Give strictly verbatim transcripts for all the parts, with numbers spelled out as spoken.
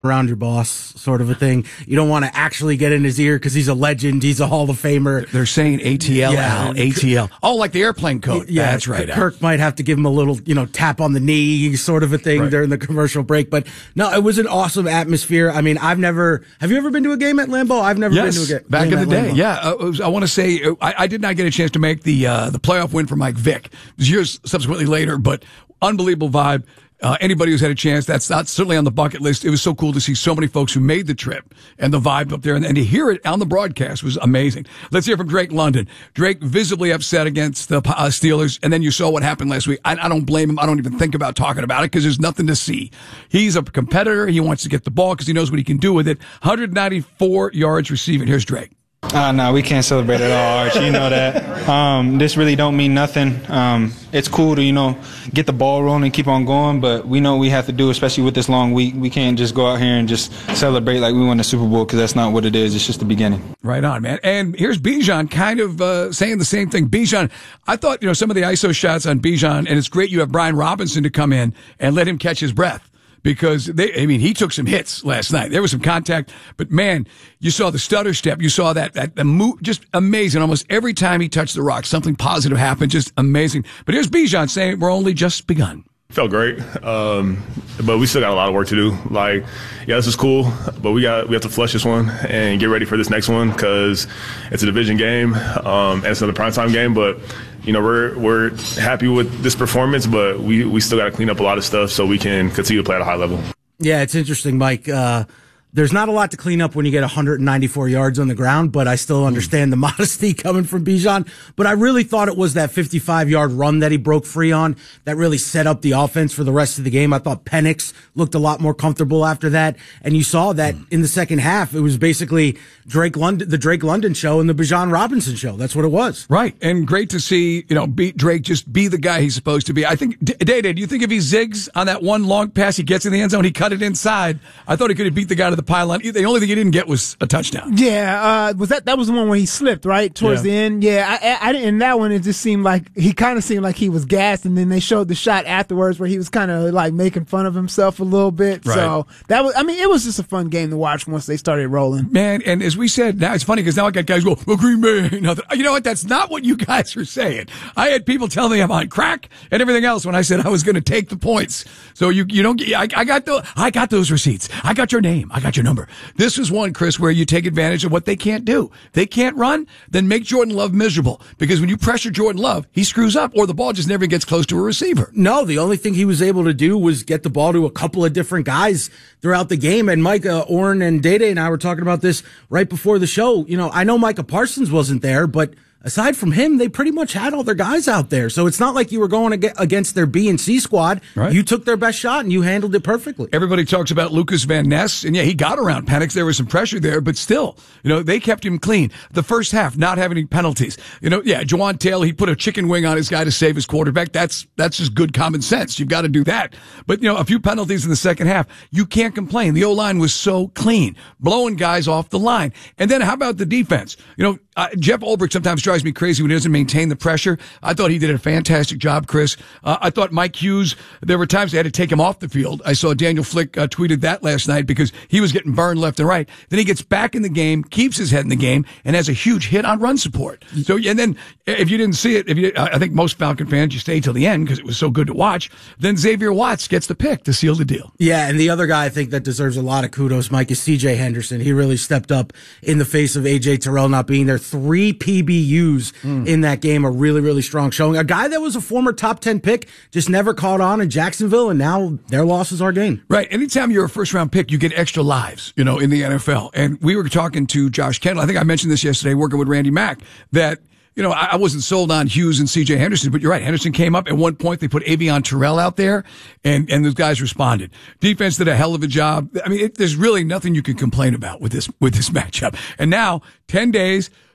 around your boss sort of a thing. You don't want to actually get in his ear because he's a legend. He's a Hall of Famer. They're saying A T L, Yeah. Al, A T L. Oh, like the airplane code. Yeah, That's right. Al. Kirk might have to give him a little, you know, tap on the knee sort of a thing Right. during the commercial break. But no, it was an awesome atmosphere. I mean, I've never, have you ever been to a game at Lambeau? I've never Yes, been to a ga- back game in the at day. Lambeau. Yeah, uh, it was- I want to say uh, I, I did not get a chance to make the uh, the playoff win for Mike Vick. It was years subsequently later, but unbelievable vibe. Uh, anybody who's had a chance, that's not certainly on the bucket list. It was so cool to see so many folks who made the trip and the vibe up there, and, and to hear it on the broadcast was amazing. Let's hear from Drake London. Drake visibly upset against the uh, Steelers, and then you saw what happened last week. I, I don't blame him. I don't even think about talking about it because there's nothing to see. He's a competitor. He wants to get the ball because he knows what he can do with it. one hundred ninety-four yards receiving. Here's Drake. Uh, no, we can't celebrate at all, Arch. You know that. Um, this really don't mean nothing. Um, it's cool to, you know, get the ball rolling and keep on going, but we know what we have to do, especially with this long week. We can't just go out here and just celebrate like we won the Super Bowl because that's not what it is. It's just the beginning. Right on, man. And here's Bijan kind of uh, saying the same thing. Bijan, I thought, you know, some of the I S O shots on Bijan, and it's great you have Brian Robinson to come in and let him catch his breath. Because they, I mean, he took some hits last night. There was some contact, but man, you saw the stutter step. You saw that, that, the move, just amazing. Almost every time he touched the rock, something positive happened. Just amazing. But here's Bijan saying we're only just begun. Felt great, um, but we still got a lot of work to do. Like, yeah, this is cool, but we got we have to flush this one and get ready for this next one because it's a division game um, and it's another primetime game. But you know, we're we're happy with this performance, but we we still got to clean up a lot of stuff so we can continue to play at a high level. Yeah, it's interesting, Mike. Uh, there's not a lot to clean up when you get one hundred ninety-four yards on the ground, but I still understand the modesty coming from Bijan. But I really thought it was that fifty-five-yard run that he broke free on that really set up the offense for the rest of the game. I thought Penix looked a lot more comfortable after that. And you saw that in the second half. It was basically Drake London, the Drake London show and the Bijan Robinson show. That's what it was. Right. And great to see, you know, be, Drake just be the guy he's supposed to be. I think, Day-Day, do you think if he zigs on that one long pass, he gets in the end zone, he cut it inside? I thought he could have beat the guy to the pylon. The only thing he didn't get was a touchdown. Yeah, uh, was that that was the one where he slipped right towards Yeah. the end? Yeah, I, I, I didn't. In that one, it just seemed like he kind of seemed like he was gassed, and then they showed the shot afterwards where he was kind of like making fun of himself a little bit. Right. So that was, I mean, it was just a fun game to watch once they started rolling. Man, and as we said, now it's funny because now I got guys go, well, Green Bay ain't nothing. You know what? That's not what you guys are saying. I had people tell me I'm on crack and everything else when I said I was going to take the points. So you you don't get, I, I got the, I got those receipts. I got your name. I got your number. This is one, Chris, where you take advantage of what they can't do. They can't run, then make Jordan Love miserable. Because when you pressure Jordan Love, he screws up or the ball just never gets close to a receiver. No, the only thing he was able to do was get the ball to a couple of different guys throughout the game. And Mike, uh, Orrin and Day-Day and I were talking about this right before the show. You know, I know Micah Parsons wasn't there, but aside from him, they pretty much had all their guys out there. So it's not like you were going against their B and C squad. Right. You took their best shot and you handled it perfectly. Everybody talks about Lucas Van Ness, and yeah, he got around Penix. There was some pressure there, but still, you know, they kept him clean. The first half, not having any penalties. You know, yeah, Jawan Taylor, he put a chicken wing on his guy to save his quarterback. That's that's just good common sense. You've got to do that. But, you know, a few penalties in the second half. You can't complain. The O-line was so clean, blowing guys off the line. And then how about the defense? You know, uh, Jeff Ulbrich sometimes drives me crazy when he doesn't maintain the pressure. I thought he did a fantastic job, Chris. Uh, I thought Mike Hughes, there were times they had to take him off the field. I saw Daniel Flick uh, tweeted that last night because he was getting burned left and right. Then he gets back in the game, keeps his head in the game, and has a huge hit on run support. So, and then if you didn't see it, if you, I think most Falcon fans, you stayed till the end because it was so good to watch. Then Xavier Watts gets the pick to seal the deal. Yeah, and the other guy I think that deserves a lot of kudos, Mike, is C J Henderson. He really stepped up in the face of A J Terrell not being there. Three P B Us mm. in that game, a really, really strong showing. A guy that was a former top ten pick just never caught on in Jacksonville, and now their loss is our gain. Right. Anytime you're a first round pick, you get extra lives, you know, in the N F L. And we were talking to Josh Kendall. I think I mentioned this yesterday, working with Randy Mack, that you know, I wasn't sold on Hughes and C J Henderson, but you're right. Henderson came up. At one point, they put Avion Terrell out there, and, and those guys responded. Defense did a hell of a job. I mean, it, there's really nothing you can complain about with this, with this matchup. And now, ten days,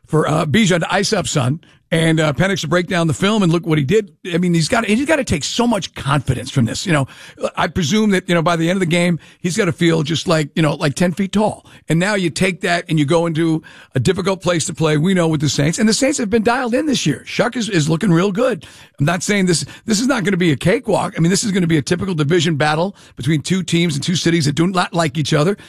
for uh, Bijan to ice up Son and uh, Penix to break down the film and look what he did. I mean, he's got he's got to take so much confidence from this. You know, I presume that, you know, by the end of the game, he's got to feel just like, you know, like ten feet tall. And now you take that and you go into a difficult place to play. We know with the Saints, and the Saints have been dialed in this year. Shuck is, is looking real good. I'm not saying this this is not going to be a cakewalk. I mean, this is going to be a typical division battle between two teams and two cities that do not like each other.